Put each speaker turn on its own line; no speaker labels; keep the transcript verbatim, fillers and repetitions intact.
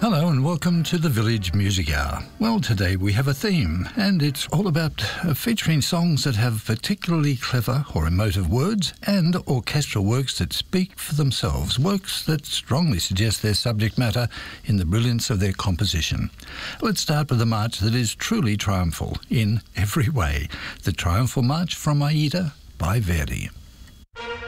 Hello and welcome to the Village Music Hour. Well, today we have a theme, and it's all about uh, featuring songs that have particularly clever or emotive words and orchestral works that speak for themselves, works that strongly suggest their subject matter in the brilliance of their composition. Let's start with a march that is truly triumphal in every way, the Triumphal March from Aida by Verdi.